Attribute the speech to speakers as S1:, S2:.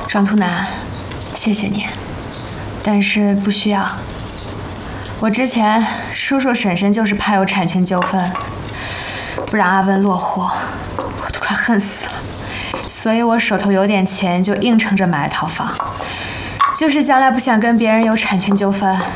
S1: 张图南，谢谢你，但是不需要。我之前叔叔婶婶就是怕有产权纠纷，不让阿文落户，我都快恨死了。所以我手头有点钱，就硬撑着买了套房，就是将来不想跟别人有产权纠纷。